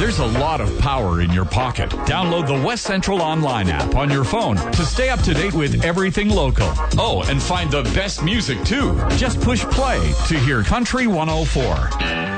There's a lot of power in your pocket. Download the West Central Online app on your phone to stay up to date with everything local. Oh, and find the best music, too. Just push play to hear Country 104.